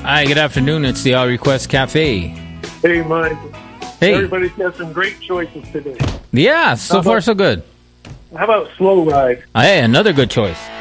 Hi, good afternoon. It's the All Request Cafe. Hey, Mike. Hey. Everybody's got some great choices today. Yeah, so far so good. How about Slow Ride? Hey, another good choice.